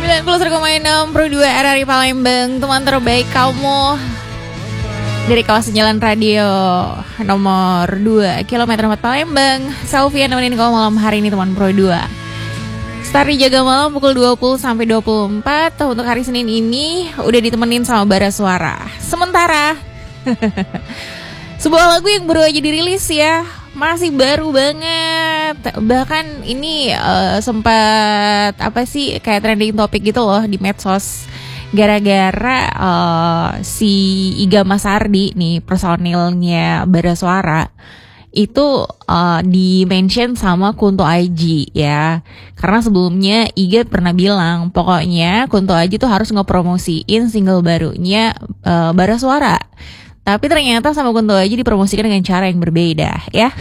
91,6 Pro 2 RRI Palembang, teman terbaik kamu dari kawasan Jalan Radio nomor 2 kilometer 4 Palembang. Sylvia nemenin kamu malam hari ini teman Pro 2. Start dijaga malam pukul 20 sampai 24. Untuk hari Senin ini udah ditemenin sama Bara Suara. Sementara sebuah lagu yang baru aja dirilis ya, masih baru banget. Bahkan ini sempat kayak trending topik gitu loh di medsos. Gara-gara si Iga Masardi nih, personilnya Bara Suara itu di-mention sama Kunto Aji ya. Karena sebelumnya Iga pernah bilang pokoknya Kunto Aji tuh harus ngepromosiin single barunya Bara Suara. Tapi ternyata sama Kunto Aji dipromosikan dengan cara yang berbeda ya.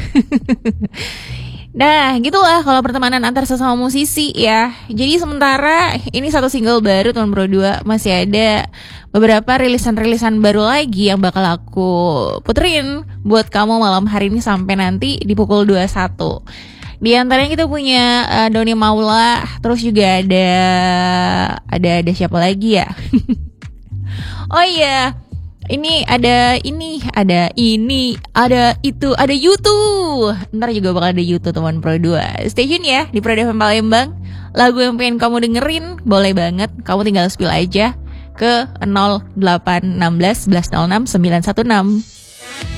Nah gitulah kalau pertemanan antar sesama musisi ya. Jadi sementara ini satu single baru teman Bro 2, masih ada beberapa rilisan-rilisan baru lagi yang bakal aku puterin buat kamu malam hari ini sampai nanti di pukul 21. Di antaranya kita punya Doni Maula, terus juga ada siapa lagi ya? Oh iya, ada itu, ada YouTube. Ntar juga bakal ada YouTube teman Pro 2. Stay tune ya di Pro FM Palembang. Lagu yang pengen kamu dengerin boleh banget, kamu tinggal spill aja ke 0816 1106 916.